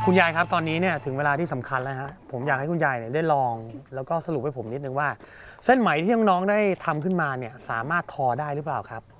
คุณยายครับตอนนี้เนี่ยถึงเวลาที่สำคัญแล้วฮะผมอยากให้คุณยายเนี่ยได้ลองแล้วก็สรุปให้ผมนิดนึงว่าเส้นไหมที่น้องๆได้ทำขึ้นมาเนี่ยสามารถทอได้หรือเปล่าครับ